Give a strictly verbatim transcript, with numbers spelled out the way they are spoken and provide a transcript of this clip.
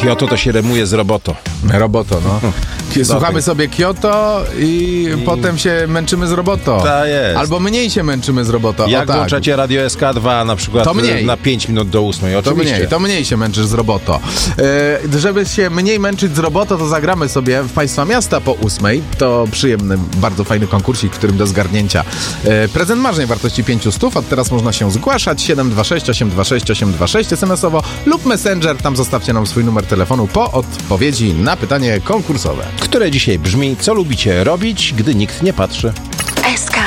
Kyoto to się remuje z roboto. Roboto, no. Słuchamy sobie Kyoto i, I potem się męczymy z roboto. Ta jest. Albo mniej się męczymy z roboto. Jak o, tak. włączacie radio S K dva na przykład To mniej. na pięć minut do ósmej, To oczywiście. mniej, to mniej się męczysz z roboto. E, żeby się mniej męczyć z roboto, to zagramy sobie w Państwa Miasta po ósmej. To przyjemny, bardzo fajny konkursik, w którym do zgarnięcia e, prezent marzeń wartości pięćset stów. Od teraz można się zgłaszać siedem dwa sześć osiem dwa sześć osiem dwa sześć es em esowo lub Messenger. Tam zostawcie nam swój numer telefonu po odpowiedzi na pytanie konkursowe. Które dzisiaj brzmi: co lubicie robić, gdy nikt nie patrzy? S K